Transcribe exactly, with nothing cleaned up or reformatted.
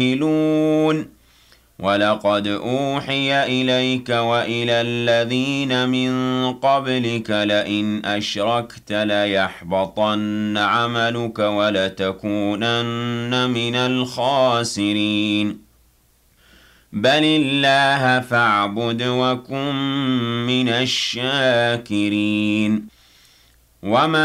وَلَقَدْ أُوحِيَ إِلَيْكَ وَإِلَى الَّذِينَ مِن قَبْلِكَ لَئِنْ أَشْرَكْتَ لَيَحْبَطَنَّ عَمَلُكَ وَلَتَكُونَنَّ مِنَ الْخَاسِرِينَ بَلِ اللَّهَ فَاعْبُدْ وَكُن مِّنَ الشَّاكِرِينَ وَمَا